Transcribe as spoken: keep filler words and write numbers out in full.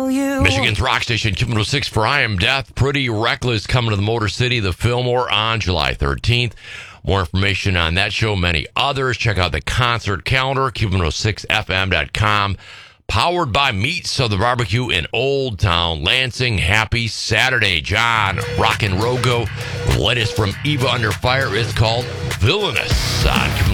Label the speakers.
Speaker 1: tell you.
Speaker 2: Michigan's rock station, Q one oh six for I Am Death. Pretty Reckless coming to the Motor City, the Fillmore on July thirteenth. More information on that show, many others. Check out the concert calendar, Q one oh six F M dot com. Powered by Meats of the Barbecue in Old Town Lansing. Happy Saturday, John Rock and Rogo. The latest from Eva Under Fire is called Villainous on Q one oh six.